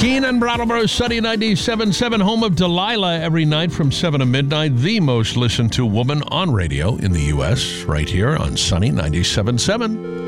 Keenan Brattleboro, Sunny 97.7, home of Delilah every night from 7 to midnight. The most listened to woman on radio in the U.S. right here on Sunny 97.7.